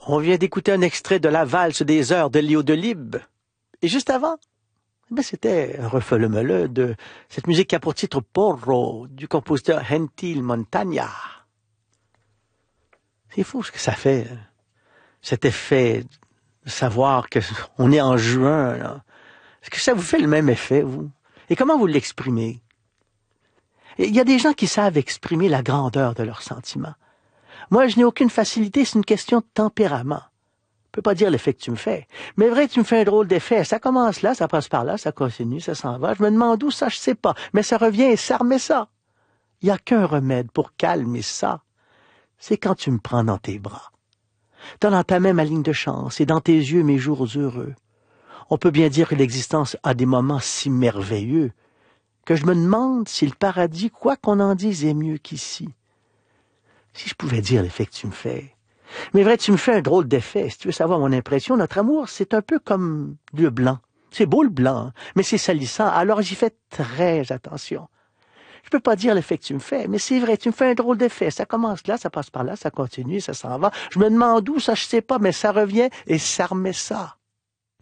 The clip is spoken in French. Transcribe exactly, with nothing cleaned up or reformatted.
On vient d'écouter un extrait de la valse des heures de Léo Delibes. Et juste avant, ben c'était un refelemeleux de cette musique qui a pour titre Porro du compositeur Gentil Montagna. C'est fou ce que ça fait, hein? Cet effet de savoir qu'on est en juin. Là. Est-ce que ça vous fait le même effet, vous? Et comment vous l'exprimez? Il y a des gens qui savent exprimer la grandeur de leurs sentiments. Moi, je n'ai aucune facilité, c'est une question de tempérament. Je peux pas dire l'effet que tu me fais. Mais vrai, tu me fais un drôle d'effet. Ça commence là, ça passe par là, ça continue, ça s'en va. Je me demande où ça, je sais pas. Mais ça revient et ça remet ça. Il n'y a qu'un remède pour calmer ça. C'est quand tu me prends dans tes bras. T'as dans ta main ma ligne de chance et dans tes yeux mes jours heureux. On peut bien dire que l'existence a des moments si merveilleux que je me demande si le paradis, quoi qu'on en dise, est mieux qu'ici. Si je pouvais dire l'effet que tu me fais. Mais vrai, tu me fais un drôle d'effet. Si tu veux savoir mon impression, notre amour, c'est un peu comme le blanc. C'est beau le blanc, mais c'est salissant, alors j'y fais très attention. Je peux pas dire l'effet que tu me fais, mais c'est vrai, tu me fais un drôle d'effet. Ça commence là, ça passe par là, ça continue, ça s'en va. Je me demande où, ça je sais pas, mais ça revient et ça remet ça.